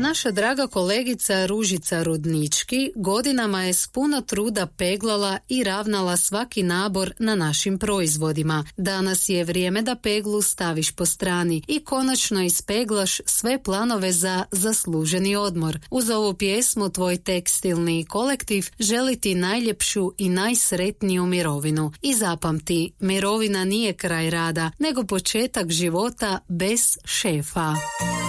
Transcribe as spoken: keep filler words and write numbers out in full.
Naša draga kolegica Ružica Rudnički godinama je s puno truda peglala i ravnala svaki nabor na našim proizvodima. Danas je vrijeme da peglu staviš po strani i konačno ispeglaš sve planove za zasluženi odmor. Uz ovu pjesmu tvoj tekstilni kolektiv želi ti najljepšu i najsretniju mirovinu. I zapamti, mirovina nije kraj rada, nego početak života bez šefa.